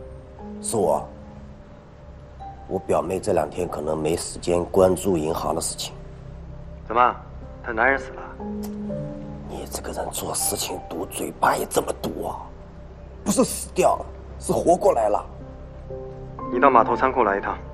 是我。我表妹这2天可能没时间关注银行的事情。 怎么，她男人死了？ 你这个人做事情毒嘴巴也这么毒啊！不是死掉了，是活过来了。 你到码头仓库来一趟。